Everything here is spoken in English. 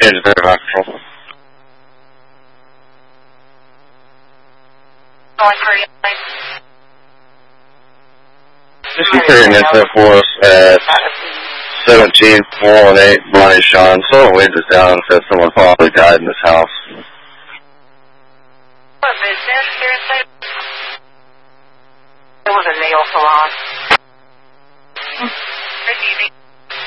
Change the back control. Just carrying info for us at 17418 Bonnie Sean. Someone waved us down and said someone probably died in this house. What business here? It was a nail salon.